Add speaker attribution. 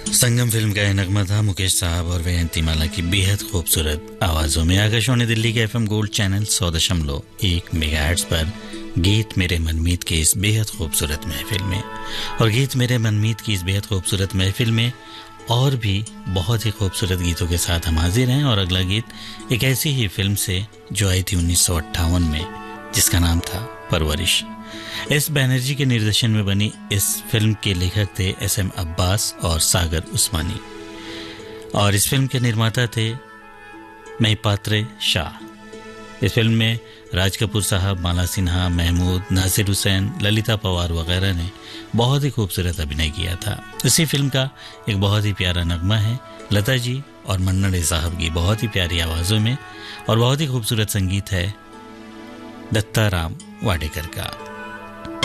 Speaker 1: संगम film का यह नगमा था मुकेश साहब और वैजयंती माला की बेहद खूबसूरत आवाजों में। आकाशवाणी दिल्ली के एफएम गोल्ड चैनल 100.1 मेगाहर्ट्ज पर गीत मेरे मनमीत के इस बेहद खूबसूरत महफिल में, और गीत मेरे मनमीत की इस बेहद खूबसूरत महफिल में और भी बहुत ही खूबसूरत गीतों के साथ हम हाजिर हैं। और अगला गीत एक ऐसी ही फिल्म से जो आई थी 1958 में, जिसका नाम था परवरिश। एस बैनर्जी के निर्देशन में बनी इस फिल्म के लेखक थे SM अब्बास और सागर उस्मानी, और इस फिल्म के निर्माता थे महिपात्र शाह। इस फिल्म में राज कपूर साहब, माला सिन्हा, महमूद, नासिर हुसैन, ललिता पवार वगैरह ने बहुत ही खूबसूरत अभिनय किया था। इसी फिल्म का एक बहुत ही प्यारा नगमा है लता जी और मन्ना डे साहब की बहुत ही प्यारी आवाज़ों में, और बहुत ही खूबसूरत संगीत है दत्ता राम वाडेकर का।